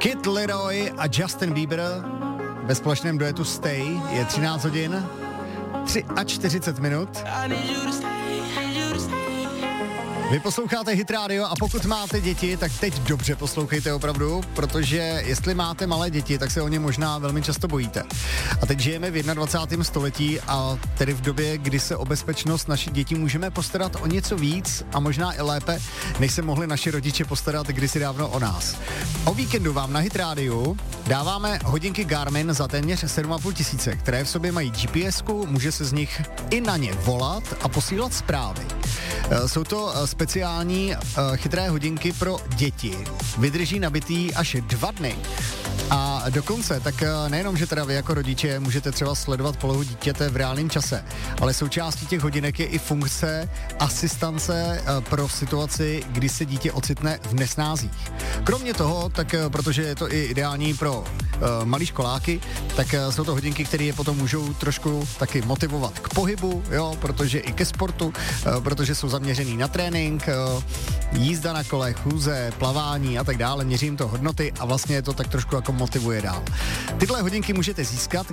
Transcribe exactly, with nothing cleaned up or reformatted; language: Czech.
Kid Leroy a Justin Bieber ve společném duetu Stay. Je třináct hodin, čtyřicet tři minut. Vy posloucháte Hit Radio a pokud máte děti, tak teď dobře poslouchejte opravdu, protože jestli máte malé děti, tak se o ně možná velmi často bojíte. A teď žijeme v dvacátém prvním století a tedy v době, kdy se o bezpečnost našich dětí můžeme postarat o něco víc a možná i lépe, než se mohli naši rodiče postarat kdysi dávno o nás. O víkendu vám na Hit Radio dáváme hodinky Garmin za téměř sedm a půl tisíce, které v sobě mají G P S ku, může se z nich i na ně volat a posílat zprávy. Jsou to speciální uh, chytré hodinky pro děti. Vydrží nabitý až dva dny. A dokonce, tak uh, nejenom, že teda vy jako rodiče můžete třeba sledovat polohu dítěte v reálném čase, ale součástí těch hodinek je i funkce asistance uh, pro situaci, kdy se dítě ocitne v nesnázích. Kromě toho, tak uh, protože je to i ideální pro uh, malý školáky, tak uh, jsou to hodinky, které je potom můžou trošku taky motivovat k pohybu, jo, protože i ke sportu, uh, protože jsou zaměřený na trénink, uh, jízda na kole, chůze, plavání a tak dále, měřím to hodnoty a vlastně je to tak trošku jako motivuje dál. Tyhle hodinky můžete získat,